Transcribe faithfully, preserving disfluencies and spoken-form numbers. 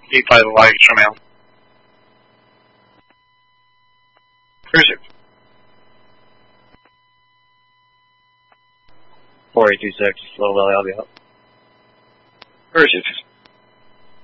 eight five oh extra mail. Cruiser. four eight two six, Low Valley, I'll be up. Cruiser.